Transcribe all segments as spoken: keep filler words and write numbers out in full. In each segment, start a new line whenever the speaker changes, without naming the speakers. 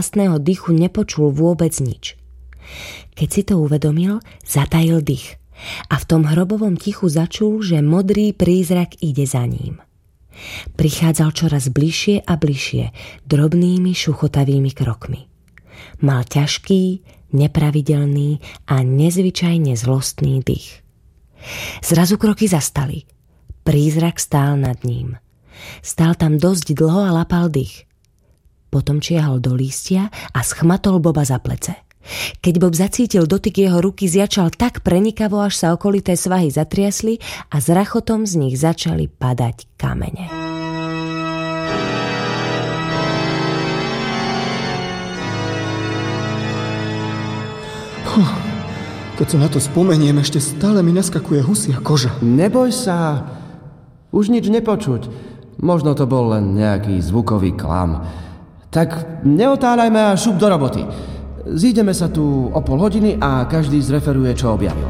vlastného dychu nepočul vôbec nič. Keď si to uvedomil, zatajil dych a v tom hrobovom tichu začul, že modrý prízrak ide za ním. Prichádzal čoraz bližšie a bližšie, drobnými šuchotavými krokmi. Mal ťažký, nepravidelný a nezvyčajne zlostný dych. Zrazu kroky zastali. Prízrak stál nad ním. Stál tam dosť dlho a lapal dych. Potom čiahol do lístia a schmatol Boba za plece. Keď Bob zacítil dotyk jeho ruky, zjačal tak prenikavo, až sa okolité svahy zatriasli a s rachotom z nich začali padať kamene.
Huh, keď sa na to spomeniem, ešte stále mi naskakuje husia koža.
Neboj sa, už nič nepočuť. Možno to bol len nejaký zvukový klam. Tak neotáľajme a šup do roboty. Zídeme sa tu o pol hodiny a každý zreferuje, čo objavil.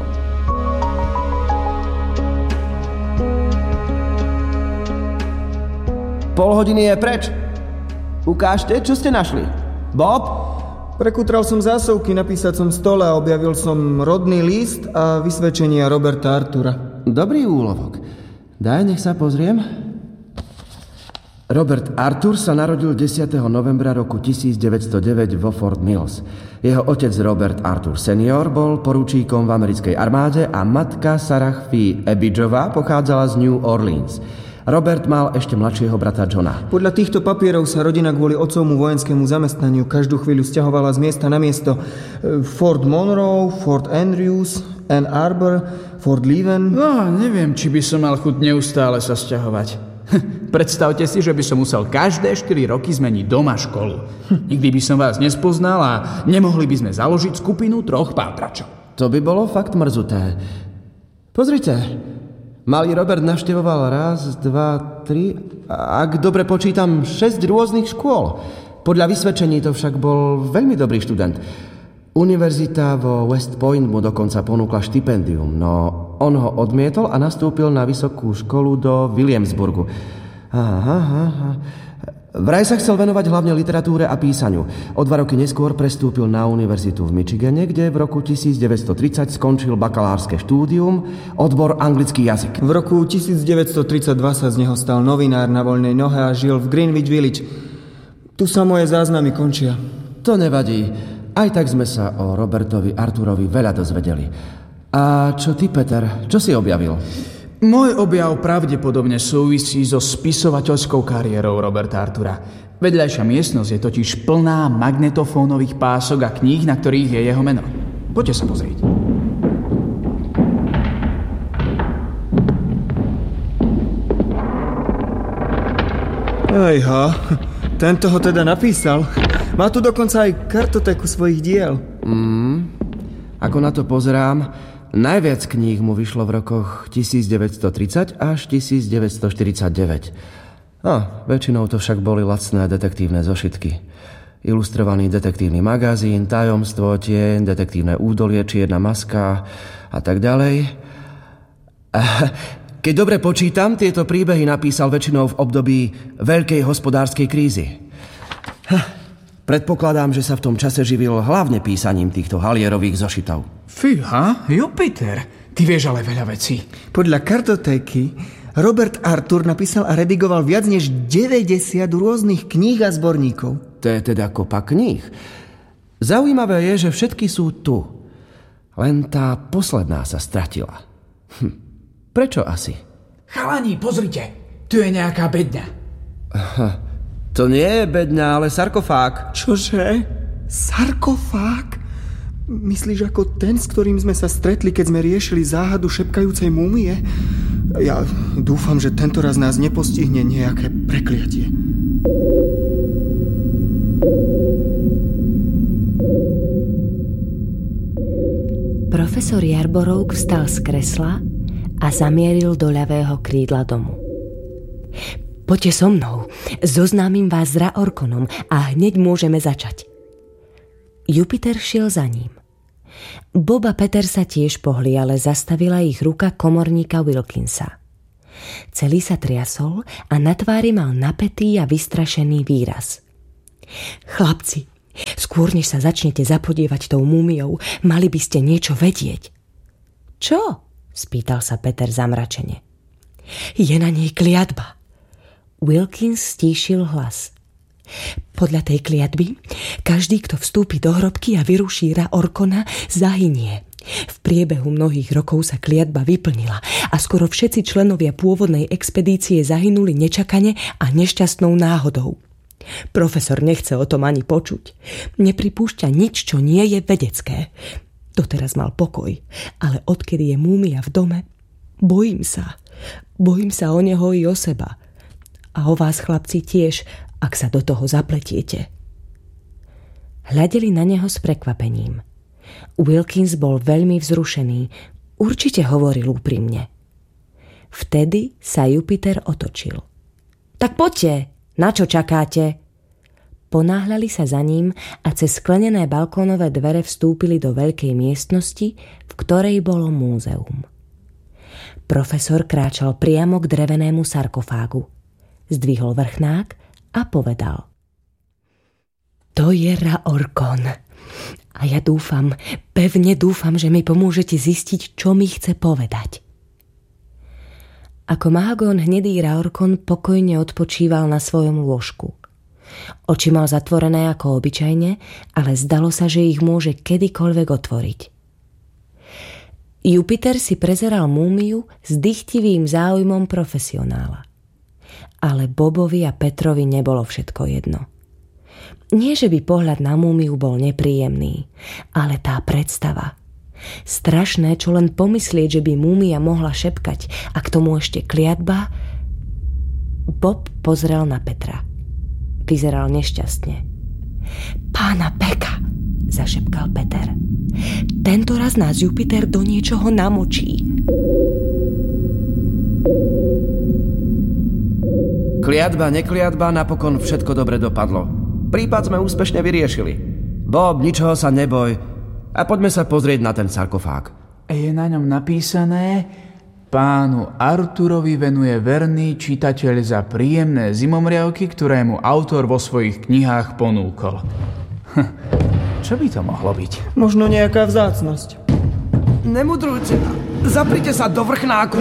Pol hodiny je preč. Ukážte, čo ste našli. Bob?
Prekutral som zásuvky na písacom stole a objavil som rodný list a vysvedčenia Roberta Artura.
Dobrý úlovok. Daj, nech sa pozriem. Robert Arthur sa narodil desiateho novembra roku tisícdeväťstodeväť vo Fort Mills. Jeho otec Robert Arthur senior bol poručíkom v americkej armáde a matka Sarah Fee Abidgeová pochádzala z New Orleans. Robert mal ešte mladšieho brata Johna.
Podľa týchto papierov sa rodina kvôli otcovmu vojenskému zamestnaniu každú chvíľu sťahovala z miesta na miesto. Fort Monroe, Fort Andrews, Ann Arbor, Fort Leven.
No, neviem, či by som mal chuť neustále sa sťahovať. Predstavte si, že by som musel každé štyri roky zmeniť doma školu. Nikdy by som vás nespoznal a nemohli by sme založiť skupinu troch pátračov.
To by bolo fakt mrzuté. Pozrite, malý Robert navštevoval raz, dva, tri, ak dobre počítam, šesť rôznych škôl. Podľa vysvedčení to však bol veľmi dobrý študent. Univerzita vo West Point mu dokonca ponúkla štipendium, no on ho odmietol a nastúpil na vysokú školu do Williamsburgu. Aha, aha. Vraj sa chcel venovať hlavne literatúre a písaniu. O dva roky neskôr prestúpil na univerzitu v Michigane, kde v roku tisícdeväťstotridsať skončil bakalárske štúdium, odbor anglický jazyk.
V roku tisícdeväťstotridsaťdva sa z neho stal novinár na voľnej nohe a žil v Greenwich Village. Tu sa moje záznamy končia.
To nevadí. Aj tak sme sa o Robertovi Arturovi veľa dozvedeli. A čo ty, Peter? Čo si objavil?
Môj objav pravdepodobne súvisí so spisovateľskou kariérou Roberta Artura. Vedľajšia miestnosť je totiž plná magnetofónových pások a kníh, na ktorých je jeho meno. Poďte sa pozrieť.
Ejha, tento ho teda napísal. Má tu dokonca aj kartotéku svojich diel.
Mm, ako na to pozerám, najviac kníh mu vyšlo v rokoch tisícdeväťstotridsať až tisícdeväťstoštyridsaťdeväť. A väčšinou to však boli lacné detektívne zošitky. Ilustrovaný detektívny magazín, Tajomstvo, Tieň, Detektívne údolie, Čierna maska a tak ďalej. Keď dobre počítam, tieto príbehy napísal väčšinou v období veľkej hospodárskej krízy. Predpokladám, že sa v tom čase živil hlavne písaním týchto halierových zošitov.
Fíha, Jupiter, ty vieš ale veľa vecí.
Podľa kartotéky Robert Artur napísal a redigoval viac než deväťdesiat rôznych kníh a zborníkov.
To je teda kopa kníh. Zaujímavé je, že všetky sú tu. Len tá posledná sa stratila. Hm. Prečo asi?
Chalani, pozrite, tu je nejaká bedňa.
Aha. To nie je bedňa, ale sarkofág.
Čože? Sarkofág? Myslíš ako ten, s ktorým sme sa stretli, keď sme riešili záhadu šepkajúcej múmie? Ja dúfam, že tentoraz nás nepostihne nejaké prekliatie.
Profesor Yarborough vstal z kresla a zamieril do ľavého krídla domu. Poďte so mnou, zoznámim vás s Raorkonom a hneď môžeme začať. Jupiter šiel za ním. Bob a Peter sa tiež pohli, ale zastavila ich ruka komorníka Wilkinsa. Celý sa triasol a na tvári mal napätý a vystrašený výraz. Chlapci, Skôr, než sa začnete zapodievať tou múmiou, mali by ste niečo vedieť. Čo? Spýtal sa Peter zamračene. Je na nej kliatba. Wilkins stíšil hlas. Podľa tej kliatby, každý, kto vstúpi do hrobky a vyruší Ra-Orkona, zahynie. V priebehu mnohých rokov sa kliatba vyplnila a skoro všetci členovia pôvodnej expedície zahynuli nečakane a nešťastnou náhodou. Profesor nechce o tom ani počuť. Nepripúšťa nič, čo nie je vedecké. Doteraz mal pokoj, ale odkedy je múmia v dome, bojím sa. Bojím sa o neho i o seba. A o vás, chlapci, tiež, ak sa do toho zapletiete. Hľadeli na neho s prekvapením. Wilkins bol veľmi vzrušený. Určite hovoril úprimne. Vtedy sa Jupiter otočil. Tak poďte, na čo čakáte? Ponáhľali sa za ním a cez sklenené balkónové dvere vstúpili do veľkej miestnosti, v ktorej bolo múzeum. Profesor kráčal priamo k drevenému sarkofágu. Zdvihol vrchnák a povedal: To je Ra-Orkon. A ja dúfam, pevne dúfam, že mi pomôžete zistiť, čo mi chce povedať. Ako Mahagón hnedý Ra-Orkon pokojne odpočíval na svojom lôžku. Oči mal zatvorené ako obyčajne, ale zdalo sa, že ich môže kedykoľvek otvoriť. Jupiter si prezeral múmiu s dychtivým záujmom profesionála. Ale Bobovi a Petrovi nebolo všetko jedno. Nie, že by pohľad na múmiu bol nepríjemný, ale tá predstava. Strašné, čo len pomyslieť, že by múmia mohla šepkať a k tomu ešte kliatba. Bob pozrel na Petra. Vyzeral nešťastne. Pána Beka, zašepkal Peter. Tento raz nás Jupiter do niečoho namočí.
Kliatba, nekliatba, napokon všetko dobre dopadlo. Prípad sme úspešne vyriešili. Bob, ničoho sa neboj. A poďme sa pozrieť na ten sarkofág.
Je na ňom napísané: Pánu Arturovi venuje verný čitateľ za príjemné zimomriavky, ktoré mu autor vo svojich knihách ponúkol. Hm, čo by to mohlo byť?
Možno nejaká vzácnosť.
Nemudrujte. Zaprite sa do vrchnáku.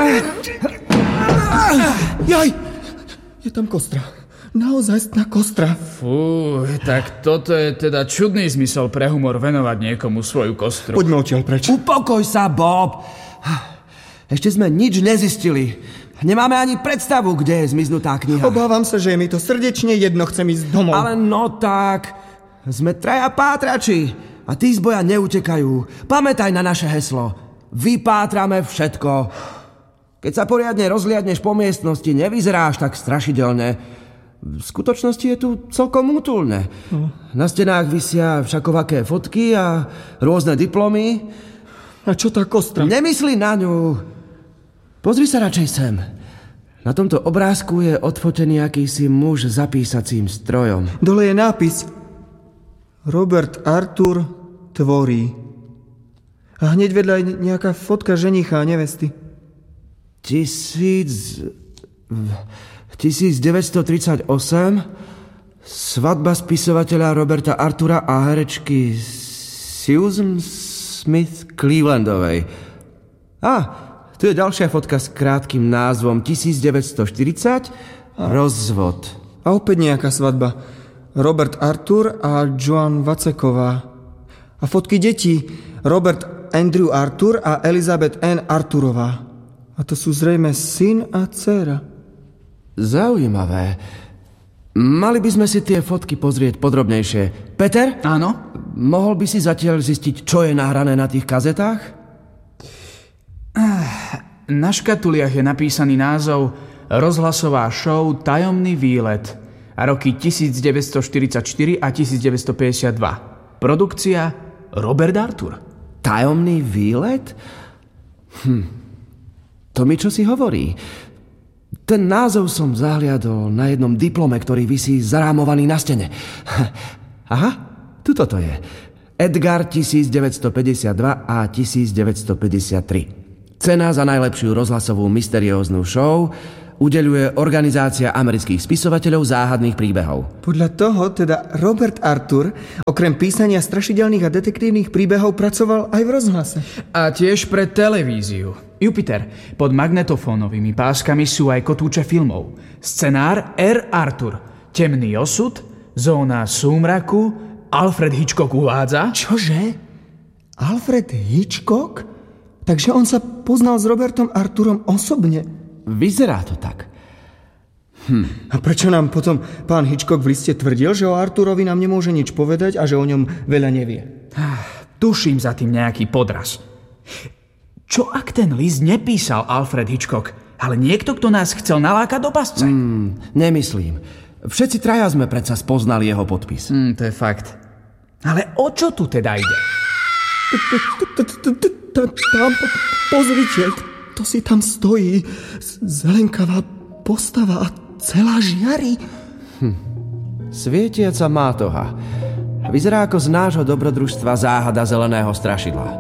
Jaj! Je tam kostra. Naozajstná kostra.
Fú, tak toto je teda čudný zmysel pre humor venovať niekomu svoju kostru.
Poďme odtiaľ preč.
Upokoj sa, Bob. Ešte sme nič nezistili. Nemáme ani predstavu, kde je zmiznutá kniha.
Obávam sa, že je mi to srdečne jedno, chcem ísť domov.
Ale no tak, sme traja pátrači a tí z boja neutekajú. Pamätaj na naše heslo. Vypátrame všetko. Keď sa poriadne rozliadneš po miestnosti, nevyzeráš tak strašidelne. V skutočnosti je tu celkom útulné. Hm. Na stenách visia všakovaké fotky a rôzne diplomy.
A čo tá kostra?
Nemysli na ňu. Pozri sa radšej sem. Na tomto obrázku je odfotený akýsi muž s zapísacím strojom.
Dole je nápis: Robert Artur tvorí. A hneď vedľa je nejaká fotka ženicha a nevesty.
Tisíc... tisícdeväťstotridsaťosem, svadba spisovateľa Roberta Artura a herečky Susan Smith Clevelandovej. A, tu je ďalšia fotka s krátkym názvom tisícdeväťstoštyridsať, a... Rozvod.
A opäť nejaká svadba. Robert Artur a Joan Vaceková. A fotky detí. Robert Andrew Artur a Elizabeth Ann Arturová. A to sú zrejme syn a dcéra.
Zaujímavé. Mali by sme si tie fotky pozrieť podrobnejšie. Peter?
Áno?
Mohol by si zatiaľ zistiť, čo je nahrané na tých kazetách?
Na škatuliach je napísaný názov Rozhlasová show Tajomný výlet a roky tisícdeväťstoštyridsaťštyri a tisícdeväťstopäťdesiatdva. Produkcia Robert Artur.
Tajomný výlet? Hm. To mi čo si hovorí? Ten názov som zahliadol na jednom diplome, ktorý visí zarámovaný na stene. Aha, tuto to je. Edgar tisícdeväťstopäťdesiatdva a tisícdeväťstopäťdesiattri. Cena za najlepšiu rozhlasovú mysterióznu show Udeľuje Organizácia amerických spisovateľov záhadných príbehov.
Podľa toho teda Robert Arthur okrem písania strašidelných a detektívnych príbehov pracoval aj v rozhlase.
A tiež pre televíziu. Jupiter. Pod magnetofónovými páskami sú aj kotúče filmov. Scenár R. Arthur. Temný osud, Zóna súmraku, Alfred Hitchcock uvádza...
Čože? Alfred Hitchcock? Takže on sa poznal s Robertom Arthurom osobne?
Vyzerá to tak.
Hm. A prečo nám potom pán Hitchcock v liste tvrdil, že o Arthurovi nám nemôže nič povedať a že o ňom veľa nevie?
Tuším za tým nejaký podraz. Čo ak ten list nepísal Alfred Hitchcock, ale niekto, kto nás chcel nalákať do pasce?
Hmm, nemyslím. Všetci traja sme predsa spoznali jeho podpis.
Hmm, to je fakt. Ale o čo tu teda ide?
Tam, pozrite, to si tam stojí, zelenkavá postava a celá žiari.
Hm. Svietiaca mátoha. Vyzerá ako z nášho dobrodružstva Záhada zeleného strašidla.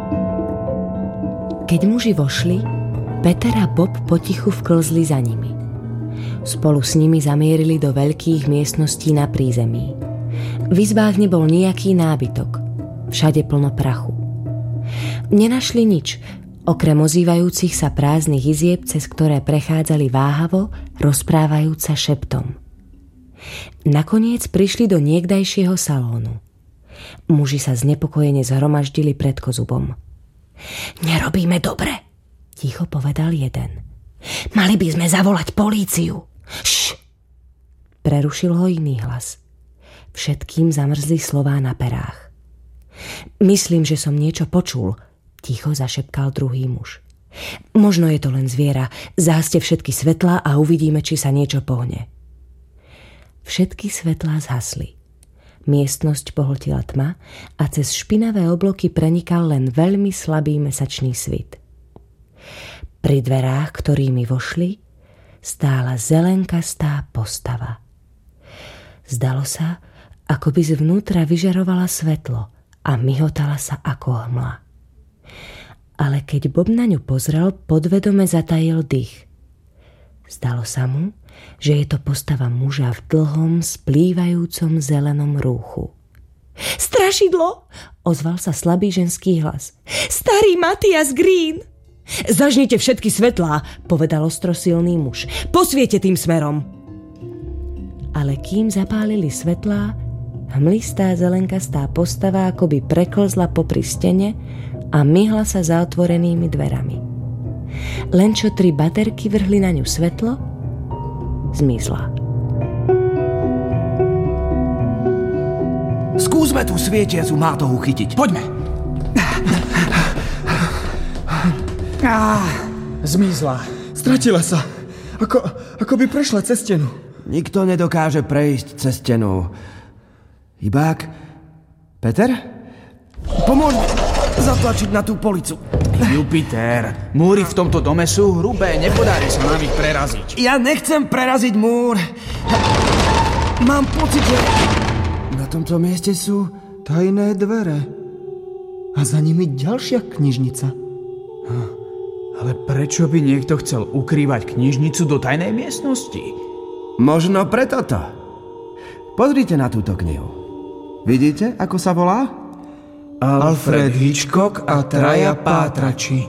Keď muži vošli, Peter a Bob potichu vklzli za nimi. Spolu s nimi zamierili do veľkých miestností na prízemí. V izbách nebol nejaký nábytok. Všade plno prachu. Nenašli nič, okrem ozývajúcich sa prázdnych izieb, cez ktoré prechádzali váhavo, rozprávajúc sa šeptom. Nakoniec prišli do niekdajšieho salónu. Muži sa znepokojene zhromaždili pred kozubom. Nerobíme dobre, ticho povedal jeden. Mali by sme zavolať políciu. Šš! Prerušil ho iný hlas. Všetkým zamrzli slová na perách. Myslím, že som niečo počul, ticho zašepkal druhý muž. Možno je to len zviera. Zháste všetky svetlá a uvidíme, či sa niečo pohne. Všetky svetlá zhasli. Miestnosť pohltila tma a cez špinavé obloky prenikal len veľmi slabý mesačný svit. Pri dverách, ktorými vošli, stála zelenkastá postava. Zdalo sa, ako by zvnútra vyžarovala svetlo a myhotala sa ako hmla. Ale keď Bob na ňu pozrel, podvedome zatajil dých. Zdalo sa mu, že je to postava muža v dlhom, splývajúcom zelenom rúchu. Strašidlo! Ozval sa slabý ženský hlas. Starý Matias Green! Zažnite všetky svetlá, povedal ostrosilný muž. Posviete tým smerom. Ale kým zapálili svetlá, hmlistá zelenkastá postava akoby preklzla popri stene a myhla sa za otvorenými dverami. Len čo tri baterky vrhli na ňu svetlo, zmizla.
Skúsme tú svietiacu mátohu chytiť.
Poďme. Á, zmizla.
Stratila sa. Ako, ako by prešla cez stenu.
Nikto nedokáže prejsť cez stenu. Ibák? Peter? Pomôž mi zatlačiť na tú policu.
Jupiter, múry v tomto dome sú hrubé, nepodarí sa nám ich preraziť.
Ja nechcem preraziť múr. Mám pocit, že na tomto mieste sú
tajné dvere. A za nimi ďalšia knižnica.
Ale prečo by niekto chcel ukrývať knižnicu do tajnej miestnosti?
Možno preto to. Pozrite na túto knihu. Vidíte, ako sa volá?
Alfred Hitchcock a traja pátrači.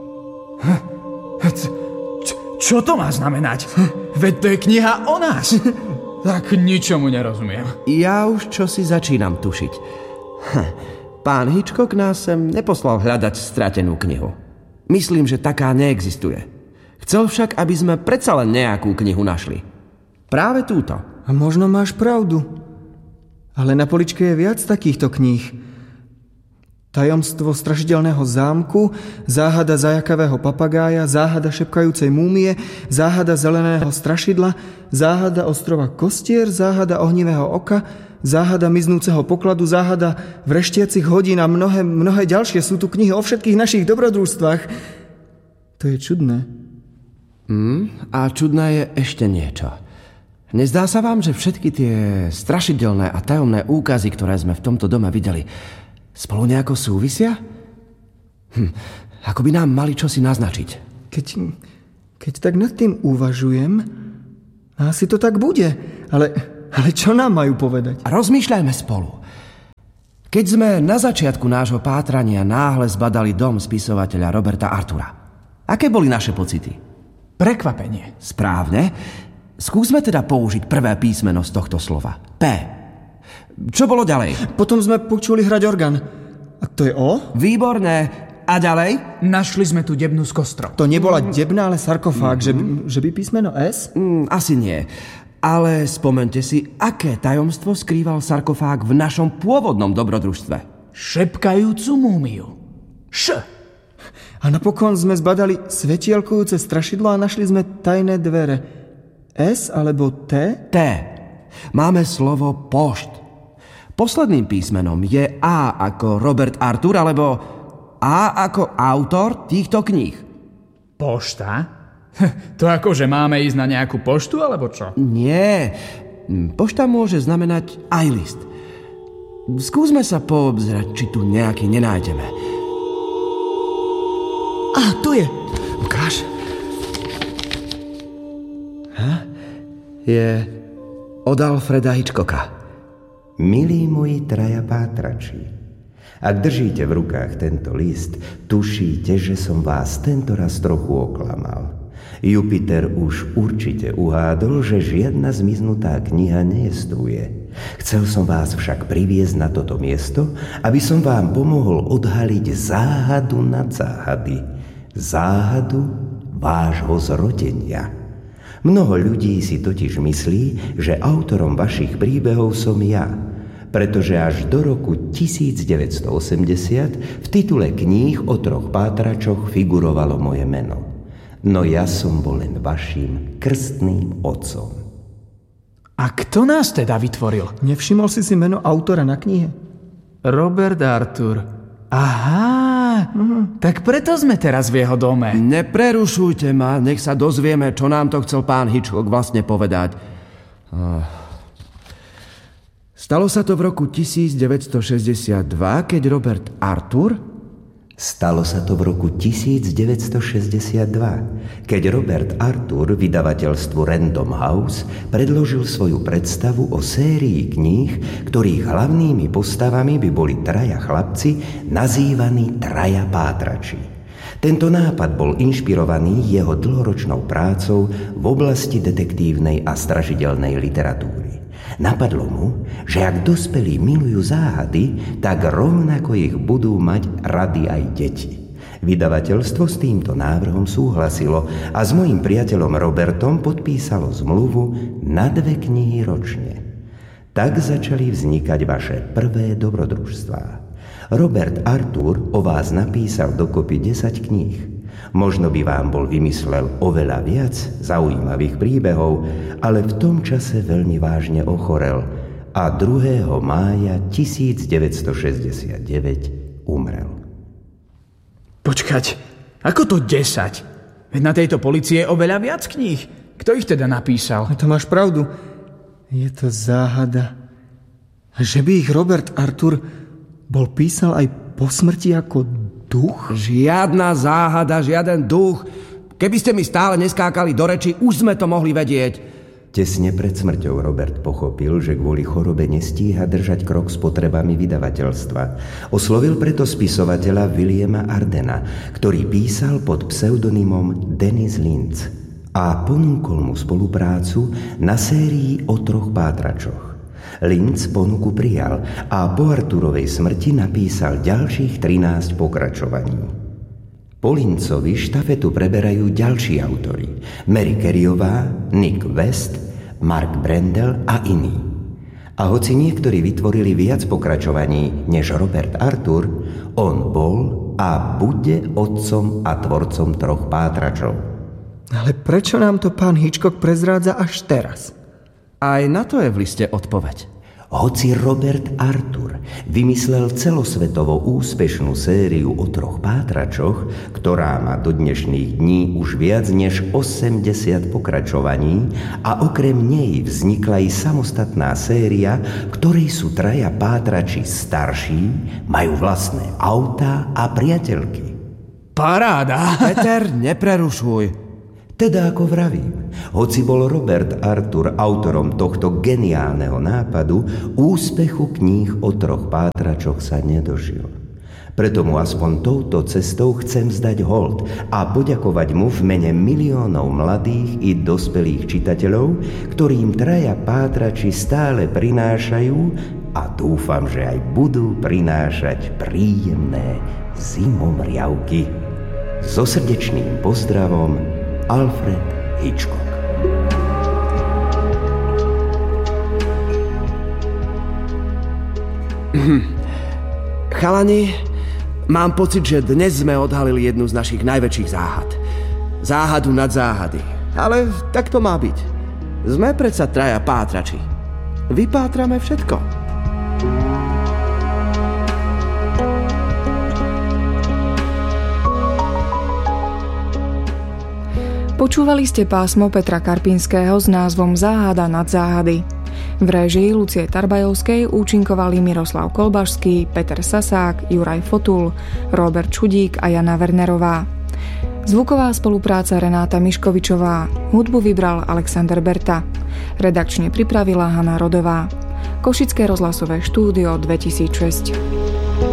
Čo to má znamenať? Veď to je kniha o nás. Tak ničomu nerozumiem.
Ja už čosi začínam tušiť. Pán Hitchcock nás sem neposlal hľadať stratenú knihu. Myslím, že taká neexistuje. Chcel však, aby sme predsa len nejakú knihu našli. Práve túto.
A možno máš pravdu. Ale na poličke je viac takýchto kníh. Tajomstvo strašidelného zámku, záhada zajakavého papagája, záhada šepkajúcej múmie, záhada zeleného strašidla, záhada ostrova Kostier, záhada ohnivého oka, záhada miznúceho pokladu, záhada vreštiacich hodín a mnohé, mnohé ďalšie. Sú tu knihy o všetkých našich dobrodružstvách. To je čudné.
Mm, a čudné je ešte niečo. Nezdá sa vám, že všetky tie strašidelné a tajomné úkazy, ktoré sme v tomto dome videli, spolu nejako súvisia? Hm, ako by nám mali čosi naznačiť.
Keď, Keď tak nad tým uvažujem, asi to tak bude. Ale, ale čo nám majú povedať?
Rozmýšľajme spolu. Keď sme na začiatku nášho pátrania náhle zbadali dom spisovateľa Roberta Artura, aké boli naše pocity?
Prekvapenie.
Správne. Skúsme teda použiť prvé písmeno z tohto slova. P. Čo bolo ďalej?
Potom sme počuli hrať orgán. A to je O?
Výborné. A ďalej?
Našli sme tu debnu z kostrov.
To nebola debna, ale sarkofág. Mm-hmm. Že, by, že by písmeno S?
Mm, asi nie. Ale spomente si, aké tajomstvo skrýval sarkofág v našom pôvodnom dobrodružstve.
Šepkajúcu múmiu. Š.
A napokon sme zbadali svetielkujúce strašidlo a našli sme tajné dvere. S alebo T?
T. Máme slovo pošt. Posledným písmenom je A ako Robert Artur, alebo A ako autor týchto kníh.
Pošta? To ako, že máme ísť na nejakú poštu, alebo čo?
Nie. Pošta môže znamenať aj list. Skúsme sa poobzerať, či tu nejaký nenájdeme.
Á, tu je.
Ukáž. Ha? Je od Alfreda Hitchcocka.
Milí moji traja pátrači, ak držíte v rukách tento list, tušíte, že som vás tentoraz trochu oklamal. Jupiter už určite uhádol, že žiadna zmiznutá kniha nejestvuje. Chcel som vás však priviesť na toto miesto, aby som vám pomohol odhaliť záhadu nad záhady. Záhadu vášho zrodenia. Mnoho ľudí si totiž myslí, že autorom vašich príbehov som ja, pretože až do roku devätnásťstoosemdesiat v titule kníh o troch pátračoch figurovalo moje meno. No ja som bol len vašim krstným otcom.
A kto nás teda vytvoril?
Nevšimol si si meno autora na knihe?
Robert Artur. Aha, uh-huh. Tak preto sme teraz v jeho dome.
Neprerušujte ma, nech sa dozvieme, čo nám to chcel pán Hitchcock vlastne povedať. Stalo sa to v roku devätnásťstošesťdesiatdva, keď Robert Artur...
Stalo sa to v roku devätnásťstošesťdesiatdva, keď Robert Artur vydavateľstvu Random House predložil svoju predstavu o sérii kníh, ktorých hlavnými postavami by boli traja chlapci, nazývaní traja pátrači. Tento nápad bol inšpirovaný jeho dlhoročnou prácou v oblasti detektívnej a strašidelnej literatúry. Napadlo mu, že ak dospelí milujú záhady, tak rovnako ich budú mať rady aj deti. Vydavateľstvo s týmto návrhom súhlasilo a s mojím priateľom Robertom podpísalo zmluvu na dve knihy ročne. Tak začali vznikať vaše prvé dobrodružstvá. Robert Artur o vás napísal dokopy desať kníh. Možno by vám bol vymyslel oveľa viac zaujímavých príbehov, ale v tom čase veľmi vážne ochorel a druhého mája devätnásťstošesťdesiatdeväť umrel.
Počkať, ako to desať? Veď na tejto polícii je oveľa viac kníh. Kto ich teda napísal?
To máš pravdu. Je to záhada. Že by ich Robert Artur bol písal aj po smrti ako duch?
Žiadna záhada, žiaden duch. Keby ste mi stále neskákali do reči, už sme to mohli vedieť.
Tesne pred smrťou Robert pochopil, že kvôli chorobe nestíha držať krok s potrebami vydavateľstva. Oslovil preto spisovateľa Williama Ardena, ktorý písal pod pseudonymom Dennis Lintz a ponúkol mu spoluprácu na sérii o troch pátračoch. Lintz ponuku prijal a po Arturovej smrti napísal ďalších trinásť pokračovaní. Po Lintzovi štafetu preberajú ďalší autori. Mary Careyová, Nick West, Mark Brendel a iní. A hoci niektorí vytvorili viac pokračovaní než Robert Artur, on bol a bude otcom a tvorcom troch pátračov.
Ale prečo nám to pán Hitchcock prezrádza až teraz?
Aj na to je v liste odpoveď.
Hoci Robert Artur vymyslel celosvetovo úspešnú sériu o troch pátračoch, ktorá má do dnešných dní už viac než osemdesiat pokračovaní a okrem nej vznikla i samostatná séria, ktorej sú traja pátrači starší, majú vlastné autá a priateľky.
Paráda!
Peter, neprerušuj.
Teda ako vravím, hoci bol Robert Artur autorom tohto geniálneho nápadu, úspechu kníh o troch pátračoch sa nedožil. Preto mu aspoň touto cestou chcem zdať hold a poďakovať mu v mene miliónov mladých i dospelých čitateľov, ktorým traja pátrači stále prinášajú a dúfam, že aj budú prinášať príjemné zimomriavky. So srdečným pozdravom, Alfred Hitchcock.
Chalani, mám pocit, že dnes sme odhalili jednu z našich najväčších záhad. Záhadu nad záhady. Ale tak to má byť. Sme predsa traja pátrači. Vypátrame všetko.
Počúvali ste pásmo Petra Karpinského s názvom Záhada nad záhady. V réžii Lucie Tarbajovskej účinkovali Miroslav Kolbašský, Peter Sasák, Juraj Fotul, Robert Čudík a Jana Wernerová. Zvuková spolupráca Renáta Miškovičová. Hudbu vybral Alexander Berta. Redakčne pripravila Hana Rodová. Košické rozhlasové štúdio dvetisícšesť.